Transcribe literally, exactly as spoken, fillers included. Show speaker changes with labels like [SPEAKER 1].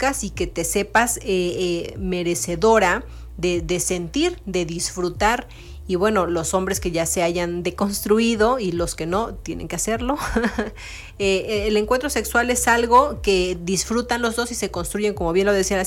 [SPEAKER 1] merezcas y que te sepas eh, eh, merecedora de, de sentir, de disfrutar. Y bueno, los hombres que ya se hayan deconstruido y los que no, tienen que hacerlo. eh, el encuentro sexual es algo que disfrutan los dos y se construyen, como bien lo decía la